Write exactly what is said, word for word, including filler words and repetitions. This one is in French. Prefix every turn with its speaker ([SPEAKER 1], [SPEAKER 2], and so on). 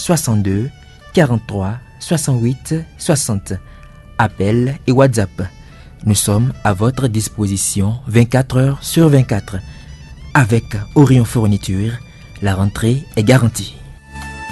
[SPEAKER 1] soixante-deux quarante-trois soixante-huit soixante. Appel et WhatsApp. Nous sommes à votre disposition vingt-quatre heures sur vingt-quatre. Avec Orion Fourniture, la rentrée est garantie.